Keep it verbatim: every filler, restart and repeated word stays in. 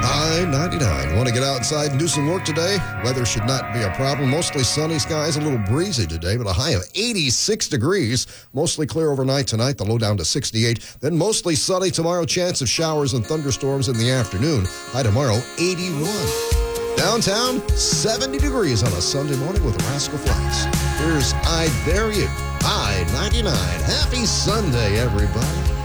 I ninety-nine. Want to get outside and do some work today? Weather should not be a problem. Mostly sunny skies, a little breezy today, but a high of eighty-six degrees. Mostly clear overnight tonight, the low down to sixty-eight. Then mostly sunny tomorrow, chance of showers and thunderstorms in the afternoon. High tomorrow, eighty-one. Downtown, seventy degrees on a Sunday morning with Rascal Flatts. Here's I Dare You, I ninety-nine. Happy Sunday, everybody.